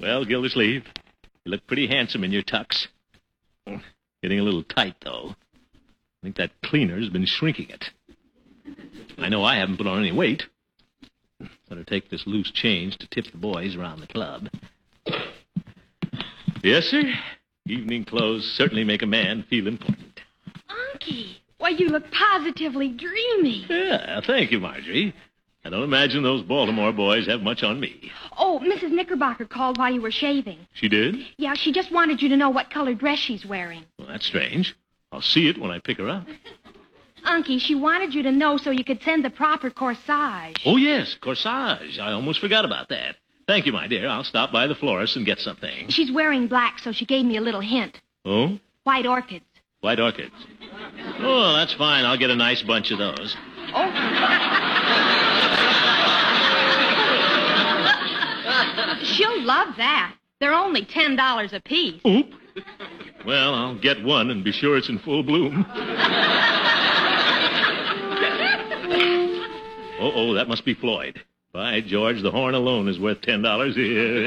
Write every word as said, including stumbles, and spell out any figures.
Well, Gildersleeve, you look pretty handsome in your tux. Getting a little tight, though. I think that cleaner's been shrinking it. I know I haven't put on any weight. Better take this loose change to tip the boys around the club. Yes, sir. Evening clothes certainly make a man feel important. Unky, why, you look positively dreamy. Yeah, thank you, Marjorie. I don't imagine those Baltimore boys have much on me. Oh, Missus Knickerbocker called while you were shaving. She did? Yeah, she just wanted you to know what color dress she's wearing. Well, that's strange. I'll see it when I pick her up. Unky, she wanted you to know so you could send the proper corsage. Oh, yes, corsage. I almost forgot about that. Thank you, my dear. I'll stop by the florist and get something. She's wearing black, so she gave me a little hint. Oh? White orchids. White orchids. Oh, that's fine. I'll get a nice bunch of those. Oh. She'll love that. They're only ten dollars apiece. Oop. Well, I'll get one and be sure it's in full bloom. Oh, oh, that must be Floyd. By George, the horn alone is worth ten dollars.